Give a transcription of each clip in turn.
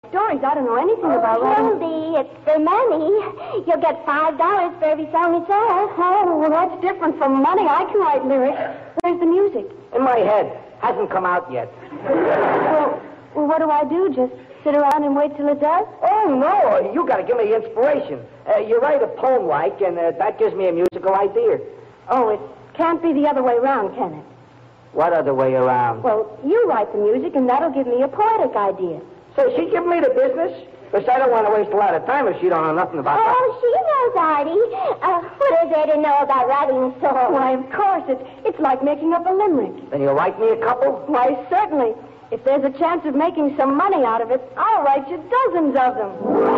stories. I don't know anything about writing. Hildy, it's the money. You'll get $5 for every song you sell. Oh, well, that's different from money. I can write lyrics. Where's the music? In my head. Hasn't come out yet. Well, what do I do? Just sit around and wait till it does? Oh, no. You got to give me inspiration. You write a poem and that gives me a musical idea. Oh, it can't be the other way around, can it? What other way around? Well, you write the music, and that'll give me a poetic idea. So she give me the business? Because I don't want to waste a lot of time if she don't know nothing about that. Oh, she knows, Artie. What is there to know about writing a song? Why, of course. It's like making up a limerick. Then you'll write me a couple? Why, certainly. If there's a chance of making some money out of it, I'll write you dozens of them.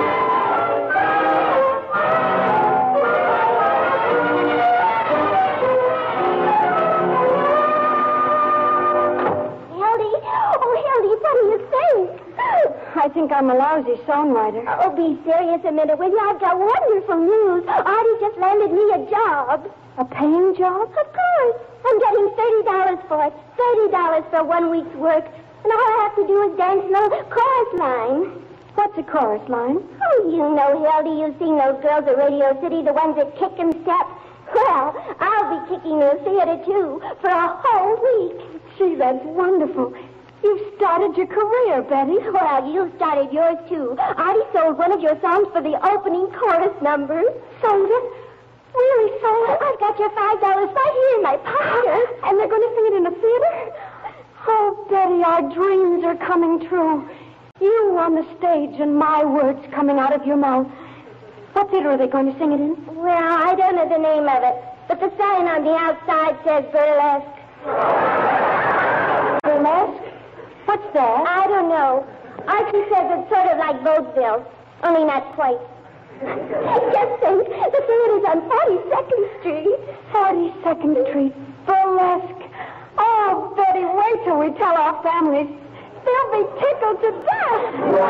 I think I'm a lousy songwriter. Oh, be serious a minute, will you? I've got wonderful news. Artie just landed me a job. A paying job? Of course. I'm getting $30 for it. $30 for 1 week's work. And all I have to do is dance no chorus line. What's a chorus line? Oh, you know, Hildy, you've seen those girls at Radio City, the ones that kick and step. Well, I'll be kicking in the theater, too, for a whole week. Gee, that's wonderful. You've started your career, Betty. Well, you started yours, too. Artie sold one of your songs for the opening chorus number. Sold it? Really sold it? I've got your $5 right here in my pocket. And they're going to sing it in a theater? Oh, Betty, our dreams are coming true. You on the stage and my words coming out of your mouth. What theater are they going to sing it in? Well, I don't know the name of it, but the sign on the outside says burlesque. Burlesque? What's that? I don't know. Archie says it's sort of like vaudeville, only not quite. Just think, the theater's on 42nd Street. 42nd Street. Burlesque. Oh, Betty, wait till we tell our families. They'll be tickled to death.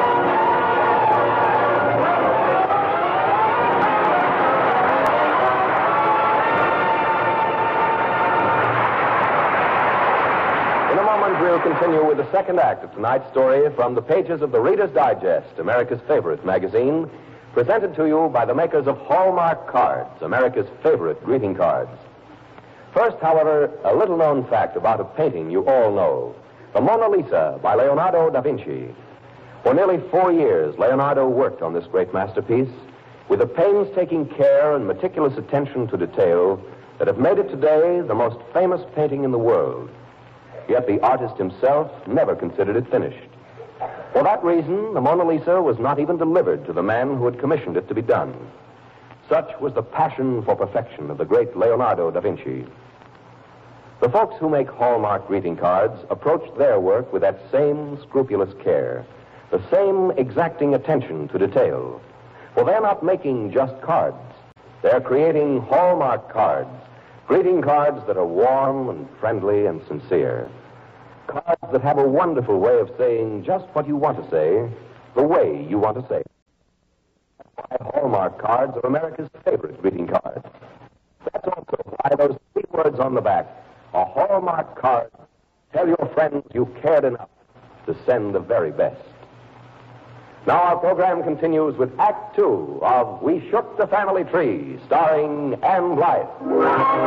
In a moment, we'll continue with the second act of tonight's story from the pages of the Reader's Digest, America's favorite magazine, presented to you by the makers of Hallmark Cards, America's favorite greeting cards. First, however, a little-known fact about a painting you all know, the Mona Lisa by Leonardo da Vinci. For nearly 4 years, Leonardo worked on this great masterpiece with a painstaking care and meticulous attention to detail that have made it today the most famous painting in the world. Yet the artist himself never considered it finished. For that reason, the Mona Lisa was not even delivered to the man who had commissioned it to be done. Such was the passion for perfection of the great Leonardo da Vinci. The folks who make Hallmark greeting cards approach their work with that same scrupulous care, the same exacting attention to detail. For they're not making just cards. They're creating Hallmark cards, greeting cards that are warm and friendly and sincere. Cards that have a wonderful way of saying just what you want to say, the way you want to say it. That's why Hallmark cards are America's favorite greeting cards. That's also why those 3 words on the back, a Hallmark card, tell your friends you cared enough to send the very best. Now our program continues with Act 2 of We Shook the Family Tree, starring Ann Blythe.